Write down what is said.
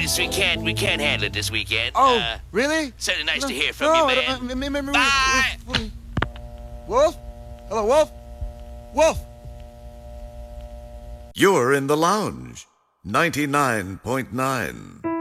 Dennis, we can't handle it this weekend. Oh, really? Certainly nice to hear from you, man. Bye. Wolf? Hello, Wolf? Wolf! You're in the lounge. 99.9.